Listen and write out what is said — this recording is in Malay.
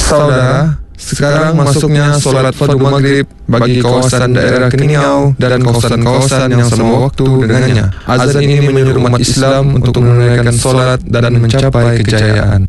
Saudara, sekarang masuknya solat fardu maghrib bagi kawasan daerah Keningau dan kawasan-kawasan yang sama waktu dengannya. Azan ini menyuruh umat Islam untuk menunaikan solat dan mencapai kejayaan.